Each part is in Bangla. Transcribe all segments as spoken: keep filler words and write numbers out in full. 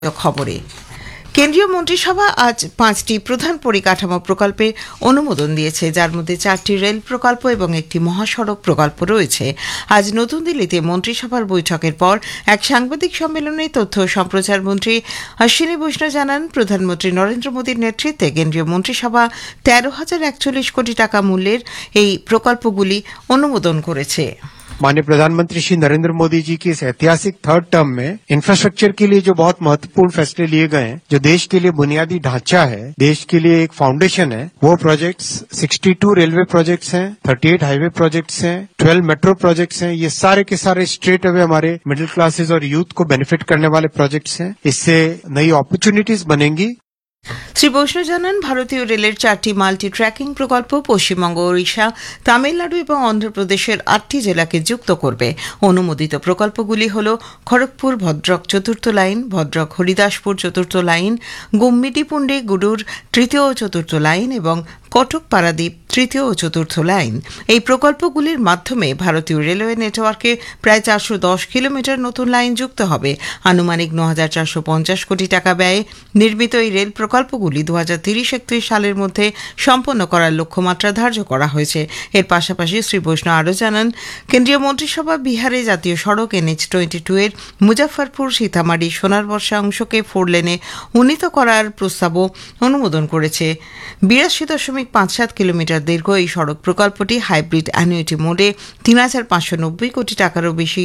খবরে কেন্দ্রীয় মন্ত্রিসভা আজ পাঁচটি প্রধান পরিকাঠামো প্রকল্পে অনুমোদন দিয়েছে, যার মধ্যে চারটি রেল প্রকল্প এবং একটি মহাসড়ক প্রকল্প রয়েছে। আজ নতুন দিল্লিতে মন্ত্রিসভার বৈঠকের পর এক সাংবাদিক সম্মেলনে তথ্য ও সম্প্রচার মন্ত্রী অশ্বিনী বৈষ্ণব জানান, প্রধানমন্ত্রী নরেন্দ্র মোদীর নেতৃত্বে কেন্দ্রীয় মন্ত্রিসভা তেরো হাজার একচল্লিশ কোটি টাকা মূল্যের এই প্রকল্পগুলি অনুমোদন করেছে। माननीय प्रधानमंत्री श्री नरेंद्र मोदी जी की इस ऐतिहासिक थर्ड टर्म में इंफ्रास्ट्रक्चर के लिए जो बहुत महत्वपूर्ण फैसले लिए गए हैं, जो देश के लिए बुनियादी ढांचा है, देश के लिए एक फाउंडेशन है, वो प्रोजेक्ट्स बासठ रेलवे प्रोजेक्ट्स हैं, अड़तीस हाईवे प्रोजेक्ट्स हैं, बारह मेट्रो प्रोजेक्ट्स हैं। ये सारे के सारे स्ट्रेट अवे हमारे मिडिल क्लासेस और यूथ को बेनिफिट करने वाले प्रोजेक्ट्स हैं। इससे नई अपॉर्चुनिटीज बनेंगी। শ্রী বৈষ্ণব জানান, ভারতীয় রেলের চারটি মাল্টি ট্র্যাকিং প্রকল্প পশ্চিমবঙ্গ, ওড়িশা, তামিলনাড়ু এবং অন্ধ্রপ্রদেশের আটটি জেলাকে যুক্ত করবে। অনুমোদিত প্রকল্পগুলি হল খড়গপুর ভদ্রক চতুর্থ লাইন, ভদ্রক হরিদাসপুর চতুর্থ লাইন, গুম্মিডিপুন্ডি গুডুর তৃতীয় ও চতুর্থ লাইন এবং কটক পারাদ্বীপ তৃতীয় ও চতুর্থ লাইন। এই প্রকল্পগুলির মাধ্যমে ভারতীয় রেলওয়ে নেটওয়ার্কে প্রায় চারশো দশ কিলোমিটার নতুন লাইন যুক্ত হবে। আনুমানিক ন হাজার চারশো পঞ্চাশ কোটি টাকা ব্যয়ে নির্মিত এই রেল প্রকল্পগুলি দু হাজার তিরিশ একত্রিশ সালের মধ্যে সম্পন্ন করার লক্ষ্যমাত্রা ধার্য করা হয়েছে। এর পাশাপাশি শ্রী বৈষ্ণব আরও জানান, কেন্দ্রীয় মন্ত্রিসভা বিহারে জাতীয় সড়ক এনএইচ টোয়েন্টি টু এর মুজাফরপুর সীতামারি সোনারবর্ষা অংশকে ফোর লেনে উন্নীত করার প্রস্তাবও অনুমোদন করেছে। বিরাশি দশমিক পাঁচ সাত কিলোমিটার দীর্ঘ এই সড়ক প্রকল্পটি হাইব্রিড অ্যানুইটি মোডে তিন হাজার পাঁচশো নব্বই কোটি টাকারও বেশি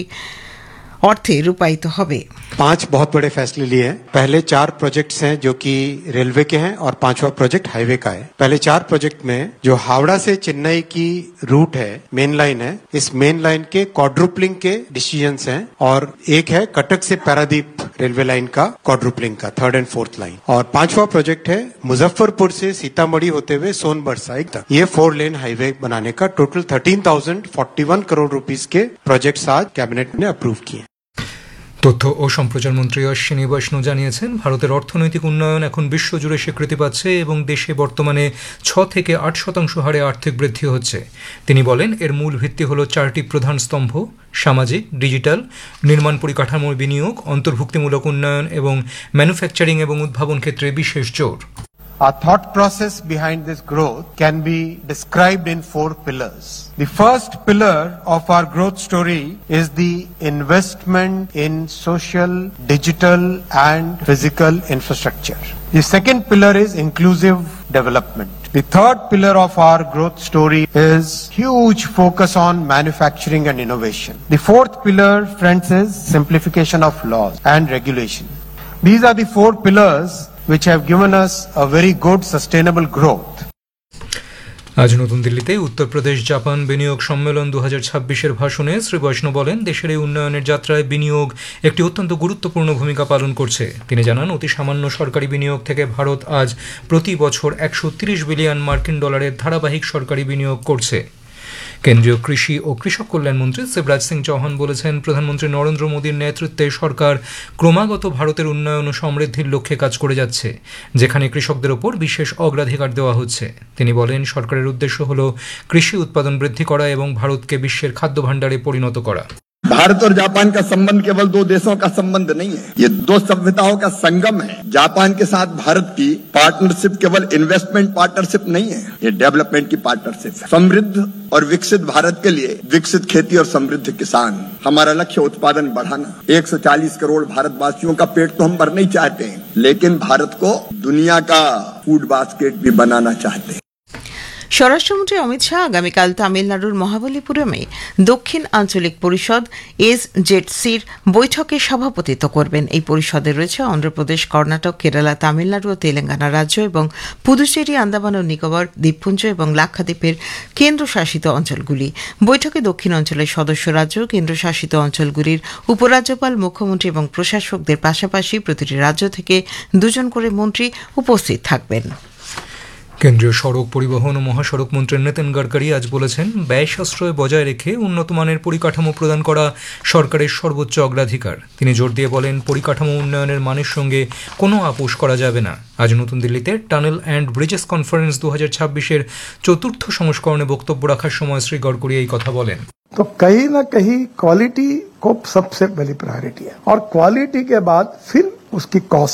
অর্থে রূপায়িত হবে। पांच बहुत बड़े फैसले लिए हैं। पहले चार प्रोजेक्ट्स हैं जो कि रेलवे के हैं और पांचवा प्रोजेक्ट हाईवे का है। पहले चार प्रोजेक्ट में जो हावड़ा से चेन्नई की रूट है, मेन लाइन है, इस मेन लाइन के क्वाड्रुपलिंग के डिसीजंस हैं और एक है कटक से पारादीप रेलवे लाइन का क्वाड्रुपलिंग का थर्ड एंड फोर्थ लाइन। और पांचवा प्रोजेक्ट है मुजफ्फरपुर से सीतामढ़ी होते हुए सोनबरसा तक ये फोर लेन हाईवे बनाने का। Total thirteen thousand forty one crore rupees के प्रोजेक्ट्स आज कैबिनेट ने अप्रूव किए। তথ্য ও সম্প্রচার মন্ত্রী অশ্বিনী বৈষ্ণব জানিয়েছেন, ভারতের অর্থনৈতিক উন্নয়ন এখন বিশ্বজুড়ে স্বীকৃতি পাচ্ছে এবং দেশে বর্তমানে ছ থেকে আট শতাংশ হারে আর্থিক বৃদ্ধি হচ্ছে। তিনি বলেন, এর মূল ভিত্তি হল চারটি প্রধান স্তম্ভ: সামাজিক, ডিজিটাল, নির্মাণ পরিকাঠামোর বিনিয়োগ, অন্তর্ভুক্তিমূলক উন্নয়ন এবং ম্যানুফ্যাকচারিং এবং উদ্ভাবন ক্ষেত্রে বিশেষ জোর। Our thought process behind this growth can be described in four pillars. The first pillar of our growth story is the investment in social, digital and physical infrastructure. The second pillar is inclusive development. The third pillar of our growth story is huge focus on manufacturing and innovation. The fourth pillar, friends, is simplification of laws and regulation. These are the four pillars which have given us a very good sustainable growth. আজ নতুন দিল্লিতে উত্তরপ্রদেশ জাপান বিনিয়োগ সম্মেলন দু হাজার ছাব্বিশের ভাষণে শ্রী বৈষ্ণব বলেন, দেশের এই উন্নয়নের যাত্রায় বিনিয়োগ একটি অত্যন্ত গুরুত্বপূর্ণ ভূমিকা পালন করছে। তিনি জানান, অতি সামান্য সরকারি বিনিয়োগ থেকে ভারত আজ প্রতি বছর একশো তিরিশ বিলিয়ন মার্কিন ডলারের ধারাবাহিক সরকারি বিনিয়োগ করছে। কেন্দ্রীয় কৃষি ও কৃষক কল্যাণ মন্ত্রী শিবরাজ সিং চৌহান বলেছেন, প্রধানমন্ত্রী নরেন্দ্র মোদীর নেতৃত্বে সরকার ক্রমাগত ভারতের উন্নয়ন ও সমৃদ্ধির লক্ষ্যে কাজ করে যাচ্ছে, যেখানে কৃষকদের ওপর বিশেষ অগ্রাধিকার দেওয়া হচ্ছে। তিনি বলেন, সরকারের উদ্দেশ্য হল কৃষি উৎপাদন বৃদ্ধি করা এবং ভারতকে বিশ্বের খাদ্য ভাণ্ডারে পরিণত করা। भारत और जापान का संबंध केवल दो देशों का संबंध नहीं है, ये दो सभ्यताओं का संगम है। जापान के साथ भारत की पार्टनरशिप केवल इन्वेस्टमेंट पार्टनरशिप नहीं है, ये डेवलपमेंट की पार्टनरशिप है। समृद्ध और विकसित भारत के लिए विकसित खेती और समृद्ध किसान हमारा लक्ष्य उत्पादन बढ़ाना। एक सौ चालीस करोड़ भारतवासियों का पेट तो हम भरना ही चाहते हैं, लेकिन भारत को दुनिया का फूड बास्केट भी बनाना चाहते हैं। স্বরাষ্ট্রমন্ত্রী অমিত শাহ আগামীকাল তামিলনাড়ুর মহাবলীপুরমে দক্ষিণ আঞ্চলিক পরিষদ এস জেডসির বৈঠকে সভাপতিত্ব করবেন। এই পরিষদে রয়েছে অন্ধ্রপ্রদেশ, কর্ণাটক, কেরালা, তামিলনাড়ু ও তেলেঙ্গানা রাজ্য এবং পুদুচেরি, আন্দামান ও নিকোবর দ্বীপপুঞ্জ এবং লাক্ষাদ্বীপের কেন্দ্রশাসিত অঞ্চলগুলি। বৈঠকে দক্ষিণ অঞ্চলের সদস্য রাজ্য, কেন্দ্রশাসিত অঞ্চলগুলির উপরাজ্যপাল, মুখ্যমন্ত্রী এবং প্রশাসকদের পাশাপাশি প্রতিটি রাজ্য থেকে দুজন করে মন্ত্রী উপস্থিত থাকবেন। কেন্দ্রীয় সড়ক পরিবহন ও মহাসড়ক মন্ত্রী নিতিন গডকরি আজ বলেছেন, ব্যয় সাশ্রয় বজায় রেখে উন্নত মানের পরিকাঠামো প্রদান করা সরকারের সর্বোচ্চ অগ্রাধিকার। তিনি জোর দিয়ে বলেন, পরিকাঠামো উন্নয়নের মানের সঙ্গে কোনো আপোষ করা যাবে না। আজ নতুন দিল্লিতে টানেল অ্যান্ড ব্রিজেস কনফারেন্স দু হাজার ছাব্বিশের চতুর্থ সংস্করণে বক্তব্য রাখার সময় শ্রী গডকরি এই কথা বলেন। तो कहीं ना कहीं क्वालिटी को सबसे पहली प्रायोरिटी है और क्वालिटी के बाद फिर उसकी कॉस्ट